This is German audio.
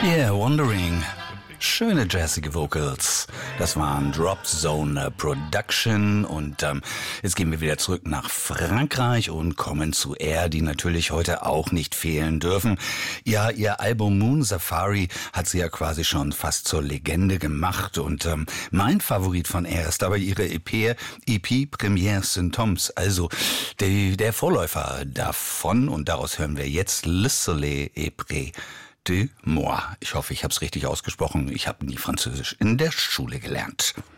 Yeah, Wondering. Schöne jazzige Vocals. Das waren Drop Zone Production und jetzt gehen wir wieder zurück nach Frankreich und kommen zu Air, die natürlich heute auch nicht fehlen dürfen. Ja, ihr Album Moon Safari hat sie ja quasi schon fast zur Legende gemacht und mein Favorit von Air ist aber ihre EP Première Symptômes, also der Vorläufer davon, und daraus hören wir jetzt Le Soleil est près de moi. Ich hoffe, ich habe es richtig ausgesprochen. Ich habe nie Französisch in der Schule gelernt.